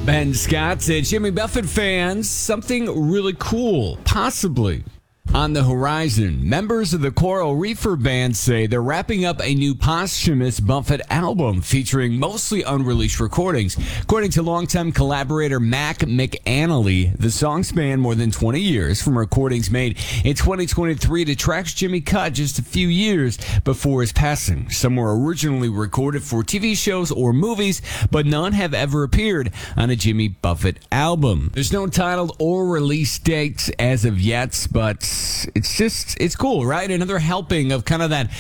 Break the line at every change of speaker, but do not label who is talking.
Ben Scott said, Jimmy Buffett fans, something really cool, possibly on the horizon. Members of the Coral Reefer Band say they're wrapping up a new posthumous Buffett album featuring mostly unreleased recordings. According to longtime collaborator Mac McAnally, the song spanned more than 20 years, from recordings made in 2023 to tracks Jimmy cut just a few years before his passing. Some were originally recorded for TV shows or movies, but none have ever appeared on a Jimmy Buffett album. There's no title or release dates as of yet, but it's cool, right? Another helping of kind of that